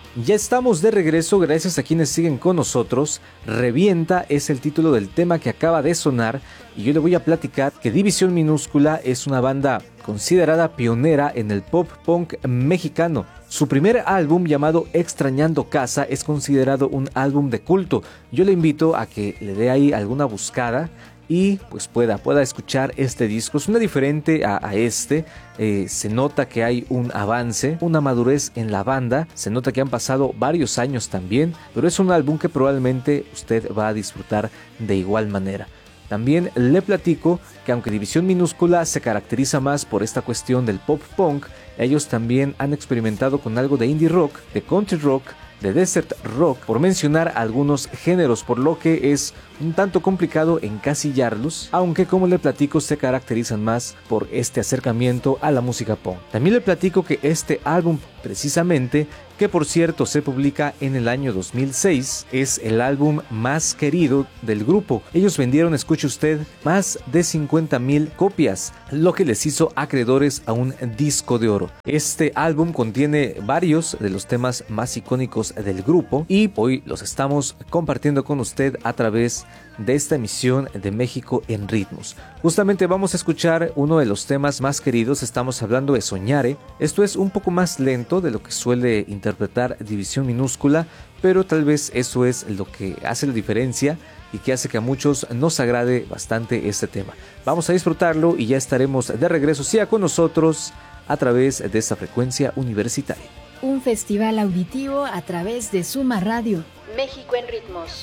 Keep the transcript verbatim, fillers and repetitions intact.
Ya estamos de regreso, gracias a quienes siguen con nosotros. Revienta es el título del tema que acaba de sonar y yo le voy a platicar que División Minúscula es una banda considerada pionera en el pop punk mexicano. Su primer álbum, llamado Extrañando Casa, es considerado un álbum de culto. Yo le invito a que le dé ahí alguna buscada y pues pueda, pueda escuchar este disco. Es una diferente a, a este. Eh, se nota que hay un avance, una madurez en la banda. Se nota que han pasado varios años también, pero es un álbum que probablemente usted va a disfrutar de igual manera. También le platico que aunque División Minúscula se caracteriza más por esta cuestión del pop punk, ellos también han experimentado con algo de indie rock, de country rock, de desert rock, por mencionar algunos géneros, por lo que es un tanto complicado encasillarlos, aunque como le platico se caracterizan más por este acercamiento a la música punk. También le platico que este álbum precisamente, que por cierto se publica en el año dos mil seis, es el álbum más querido del grupo. Ellos vendieron, escuche usted, más de cincuenta mil copias, lo que les hizo acreedores a un disco de oro. Este álbum contiene varios de los temas más icónicos del grupo y hoy los estamos compartiendo con usted a través de esta emisión de México en Ritmos. Justamente vamos a escuchar uno de los temas más queridos. Estamos hablando de Soñare. Esto es un poco más lento de lo que suele interpretar División Minúscula, pero tal vez eso es lo que hace la diferencia y que hace que a muchos nos agrade bastante este tema. Vamos a disfrutarlo y ya estaremos de regreso, sea con nosotros, a través de esta frecuencia universitaria. Un festival auditivo a través de Suma Radio. México en Ritmos.